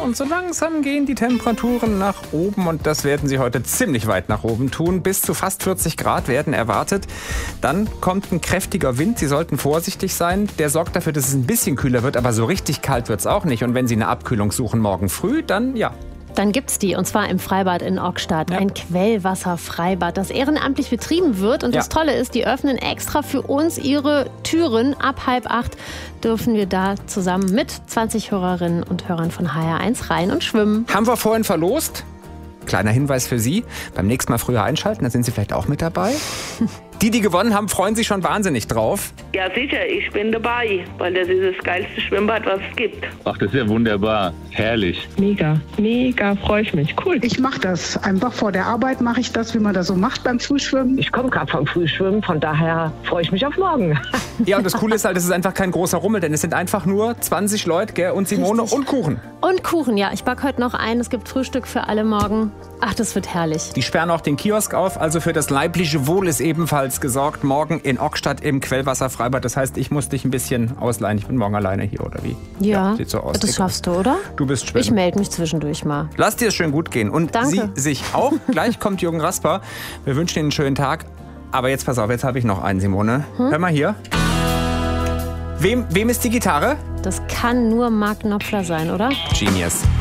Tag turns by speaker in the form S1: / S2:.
S1: und so langsam gehen die Temperaturen nach oben und das werden sie heute ziemlich weit nach oben tun. Bis zu fast 40 Grad werden erwartet. Dann kommt ein kräftiger Wind. Sie sollten vorsichtig sein. Der sorgt dafür, dass es ein bisschen kühler wird, aber so richtig kalt wird es auch nicht. Und wenn Sie eine Abkühlung suchen morgen früh, dann ja.
S2: Dann gibt's die, und zwar im Freibad in Ockstadt. Ja. Ein Quellwasserfreibad, das ehrenamtlich betrieben wird. Und das Tolle ist, die öffnen extra für uns ihre Türen. Ab 7:30 dürfen wir da zusammen mit 20 Hörerinnen und Hörern von HR1 rein und schwimmen.
S1: Haben wir vorhin verlost? Kleiner Hinweis für Sie, beim nächsten Mal früher einschalten, dann sind Sie vielleicht auch mit dabei. Die gewonnen haben, freuen sich schon wahnsinnig drauf.
S3: Ja, sicher, ich bin dabei, weil das ist das geilste Schwimmbad, was es gibt.
S4: Ach, das ist ja wunderbar, herrlich.
S5: Mega, freue ich mich, cool.
S6: Ich mache das, einfach vor der Arbeit mache ich das, wie man das so macht beim Frühschwimmen.
S7: Ich komme gerade vom Frühschwimmen, von daher freue ich mich auf morgen.
S1: Ja, und das Coole ist halt, es ist einfach kein großer Rummel, denn es sind einfach nur 20 Leute, gell, und Simone. Richtig. Und Kuchen.
S2: Und Kuchen, ja. Ich backe heute noch ein, es gibt Frühstück für alle morgen. Ach, das wird herrlich.
S1: Die sperren auch den Kiosk auf, also für das leibliche Wohl ist ebenfalls gesorgt. Morgen in Ockstadt im Quellwasserfreibad. Das heißt, ich muss dich ein bisschen ausleihen. Ich bin morgen alleine hier, oder wie?
S2: Ja,
S1: sieht so aus.
S2: Das schaffst du, oder?
S1: Du bist schwimmen.
S2: Ich melde mich zwischendurch mal.
S1: Lass dir es schön gut gehen. Und
S2: Danke.
S1: Sie sich auch. Gleich kommt Jürgen Rasper. Wir wünschen Ihnen einen schönen Tag. Aber jetzt pass auf, jetzt habe ich noch einen, Simone. Hör mal hier. Wem ist die Gitarre?
S2: Das kann nur Mark Knopfler sein, oder?
S1: Genius.